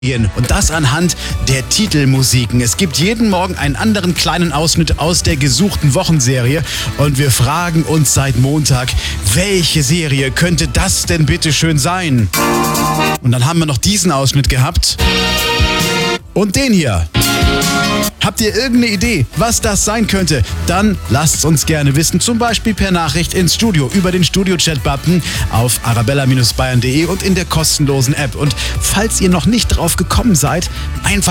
Und das anhand der Titelmusiken. Es gibt jeden Morgen einen anderen kleinen Ausschnitt aus der gesuchten Wochenserie. Und wir fragen uns seit Montag, welche Serie könnte das denn bitte schön sein? Und dann haben wir noch diesen Ausschnitt gehabt. Und den hier. Habt ihr irgendeine Idee, was das sein könnte? Dann lasst es uns gerne wissen, zum Beispiel per Nachricht ins Studio über den Studio-Chat-Button auf arabella-bayern.de und in der kostenlosen App. Und falls ihr noch nicht drauf gekommen seid, einfach